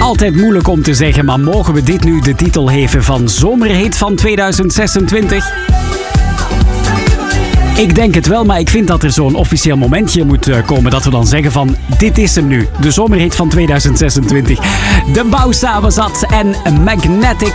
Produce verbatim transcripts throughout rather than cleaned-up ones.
Altijd moeilijk om te zeggen, maar mogen we dit nu de titel geven van Zomerhit van tweeduizend zesentwintig? Ik denk het wel, maar ik vind dat er zo'n officieel momentje moet komen dat we dan zeggen van dit is hem nu, de Zomerhit van tweeduizend zesentwintig. De Bouwsa was dat en Magnetic.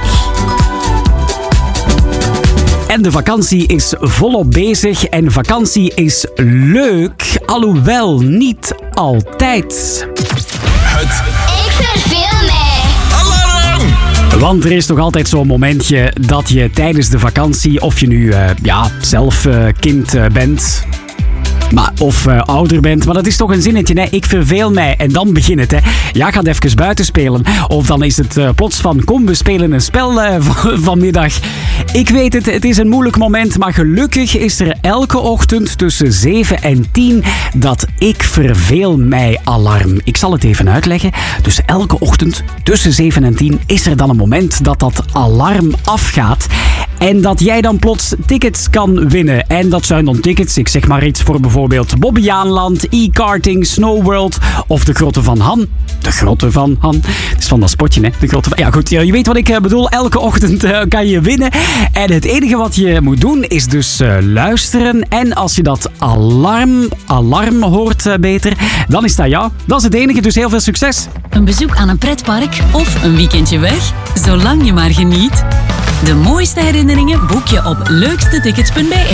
En de vakantie is volop bezig en vakantie is leuk, alhoewel niet altijd. Het Ik verveel mij. alarm! Want er is toch altijd zo'n momentje dat je tijdens de vakantie, of je nu uh, ja, zelf uh, kind uh, bent... Maar, of uh, ouder bent, maar dat is toch een zinnetje, hè? Ik verveel mij. En dan begint het, hè. Ja, ga even buiten spelen. Of dan is het uh, plots van, kom, we spelen een spel uh, van, vanmiddag. Ik weet het, het is een moeilijk moment, maar gelukkig is er elke ochtend tussen zeven en tien dat ik verveel mij alarm. Ik zal het even uitleggen. Dus elke ochtend tussen zeven en tien is er dan een moment dat dat alarm afgaat. En dat jij dan plots tickets kan winnen. En dat zijn dan tickets, ik zeg maar iets voor bijvoorbeeld Bobbejaanland, e-karting, Snowworld of de Grotten van Han. De Grotten van Han. Het is van dat spotje, hè? De Grotten van... Ja goed, je weet wat ik bedoel. Elke ochtend uh, kan je winnen. En het enige wat je moet doen is dus uh, luisteren. En als je dat alarm, alarm hoort uh, beter, dan is dat jou. Dat is het enige, dus heel veel succes. Een bezoek aan een pretpark of een weekendje weg, zolang je maar geniet. De mooiste herinneringen boek je op leukstetickets punt b